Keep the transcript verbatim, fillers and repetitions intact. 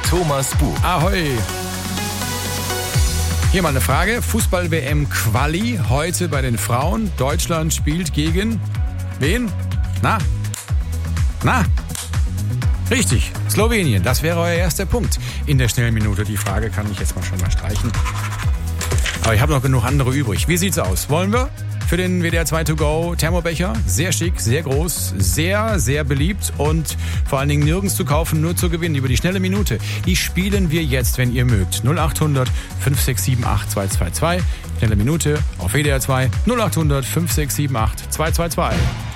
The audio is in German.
Thomas Buch. Ahoi. Hier mal eine Frage. Fußball-W M-Quali heute bei den Frauen. Deutschland spielt gegen wen? Na? Na? Richtig, Slowenien. Das wäre euer erster Punkt in der schnellen Minute. Die Frage kann ich jetzt mal schon mal streichen. Aber ich habe noch genug andere übrig. Wie sieht's aus? Wollen wir für den W D R zwei To Go Thermobecher? Sehr schick, sehr groß, sehr, sehr beliebt und vor allen Dingen nirgends zu kaufen, nur zu gewinnen über die schnelle Minute. Die spielen wir jetzt, wenn ihr mögt. null acht hundert fünf sechs sieben acht zwei zwei zwei. Schnelle Minute auf W D R zwei null acht hundert fünf sechs sieben acht zwei zwei zwei.